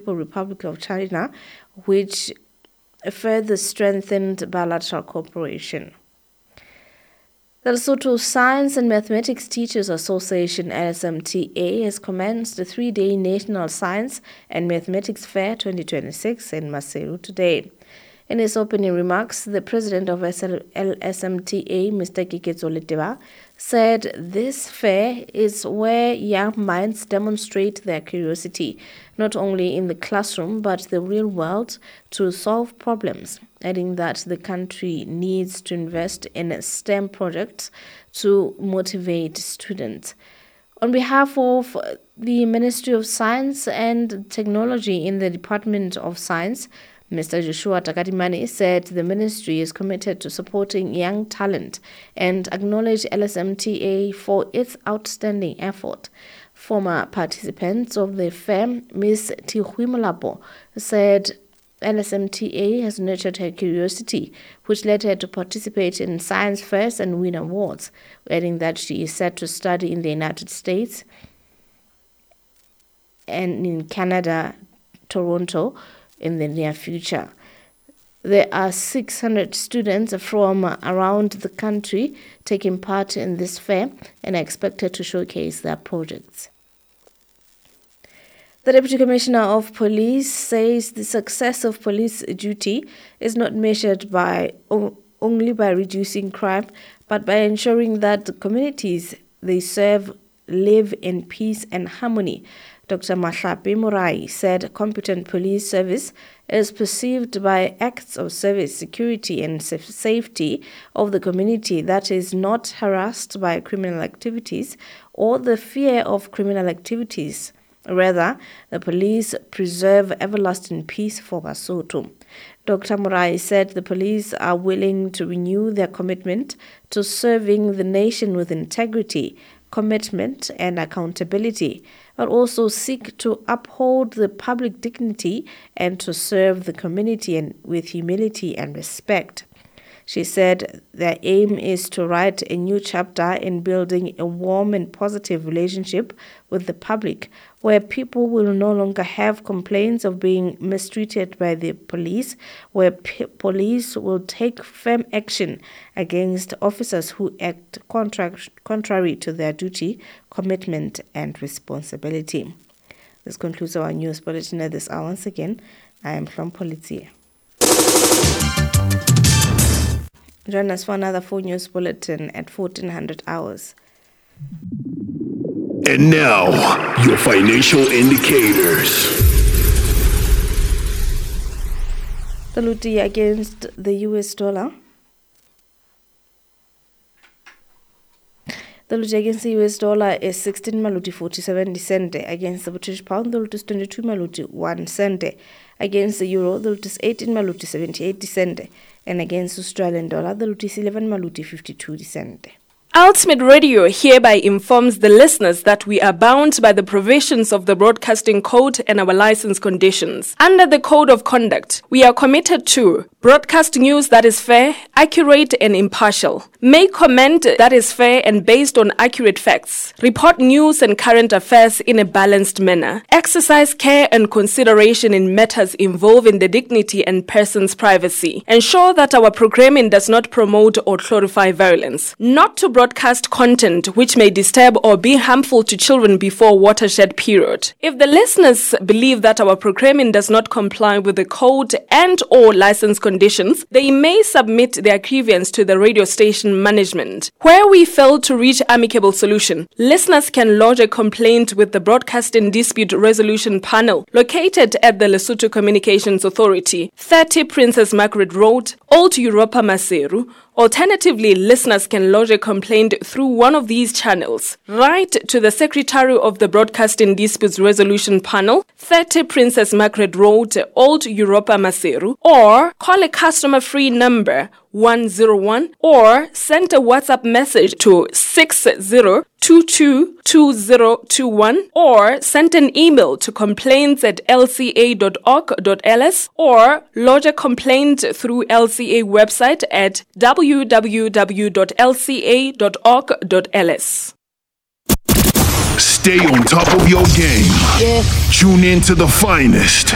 People's Republic of China, which further strengthened bilateral cooperation. The Lesotho Science and Mathematics Teachers Association, LSMTA, has commenced the 3-day National Science and Mathematics Fair 2026 in Maseru today. In his opening remarks, the president of LSMTA, Mr. Keketso Leteba, said this fair is where young minds demonstrate their curiosity, not only in the classroom but the real world, to solve problems, adding that the country needs to invest in STEM projects to motivate students. On behalf of the Ministry of Science and Technology in the Department of Science, Mr. Joshua Takatimane said the ministry is committed to supporting young talent and acknowledge LSMTA for its outstanding effort. Former participants of the fair, Ms. Tihuimolapo, said LSMTA has nurtured her curiosity, which led her to participate in science fairs and win awards, adding that she is set to study in the United States and in Canada, Toronto, in the near future. There are 600 students from around the country taking part in this fair and are expected to showcase their projects. The Deputy Commissioner of Police says the success of police duty is not measured only by reducing crime, but by ensuring that the communities they serve live in peace and harmony. Dr. Mahlapi Morai said competent police service is perceived by acts of service, security and safety of the community that is not harassed by criminal activities or the fear of criminal activities. Rather, the police preserve everlasting peace for Basotho. Dr. Morai said the police are willing to renew their commitment to serving the nation with integrity, commitment and accountability, but also seek to uphold the public dignity and to serve the community with humility and respect. She said their aim is to write a new chapter in building a warm and positive relationship with the public, where people will no longer have complaints of being mistreated by the police, where police will take firm action against officers who act contrary to their duty, commitment and responsibility. This concludes our news bulletin at this hour. Once again, I am from Politia. Join us for another full news bulletin at 1400 hours. And now, your financial indicators. The Luti against the US dollar. The Luti against the US dollar is 16 maluti 47 cente. Against the British pound, the Luti is 22 maluti 1 cente. Against the euro, the Luti is 18 maluti 78 cente. And against Australian dollar, the Luti is 11 maluti 52 cente. Ultimate Radio hereby informs the listeners that we are bound by the provisions of the Broadcasting Code and our license conditions. Under the Code of Conduct, we are committed to broadcast news that is fair, accurate and impartial. Make comment that is fair and based on accurate facts. Report news and current affairs in a balanced manner. Exercise care and consideration in matters involving the dignity and person's privacy. Ensure that our programming does not promote or glorify violence. Not to broadcast content which may disturb or be harmful to children before watershed period. If the listeners believe that our programming does not comply with the code and or license conditions, they may submit their grievance to the radio station management. Where we fail to reach amicable solution, listeners can lodge a complaint with the Broadcasting Dispute Resolution Panel located at the Lesotho Communications Authority, 30 Princess Margaret Road, Old Europa Maseru. Alternatively, listeners can lodge a complaint through one of these channels. Write to the Secretary of the Broadcasting Disputes Resolution Panel, 30 Princess Margaret Road, Old Europa Maseru, or call a customer-free number 101 or send a WhatsApp message to 60222021 or send an email to complaints@lca.org.ls or lodge a complaint through LCA website at www.lca.org.ls. Stay on top of your game. Tune in to the finest